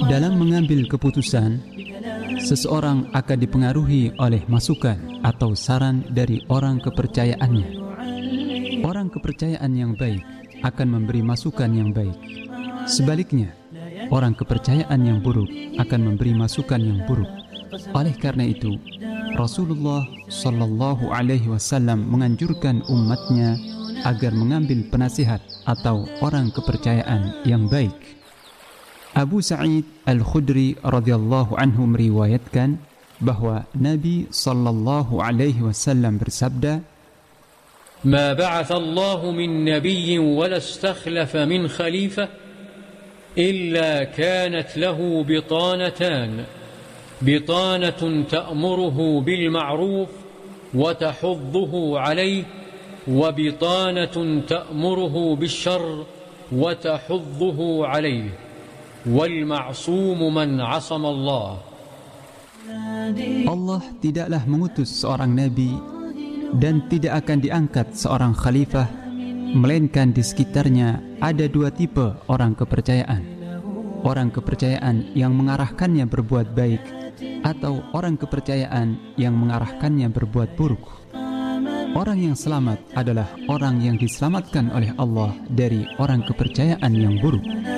Dalam mengambil keputusan, seseorang akan dipengaruhi oleh masukan atau saran dari orang kepercayaannya. Orang kepercayaan yang baik akan memberi masukan yang baik. Sebaliknya, orang kepercayaan yang buruk akan memberi masukan yang buruk. Oleh karena itu, Rasulullah Shallallahu Alaihi Wasallam menganjurkan umatnya agar mengambil penasihat atau orang kepercayaan yang baik. Abu Sa'id Al-Khudri radhiyallahu anhu meriwayatkan bahwa Nabi Shallallahu Alaihi Wasallam bersabda, ما بعث الله من نبي ولا استخلف من خليفة إلا كانت له بطانتان بطانة تأمره بالمعروف وتحضه عليه وبطانة تأمره بالشر وتحضه عليه والمعصوم من عصم الله. Allah tidaklah mengutus seorang nabi dan tidak akan diangkat seorang khalifah, melainkan di sekitarnya ada dua tipe orang kepercayaan. Orang kepercayaan yang mengarahkannya berbuat baik, atau orang kepercayaan yang mengarahkannya berbuat buruk. Orang yang selamat adalah orang yang diselamatkan oleh Allah dari orang kepercayaan yang buruk.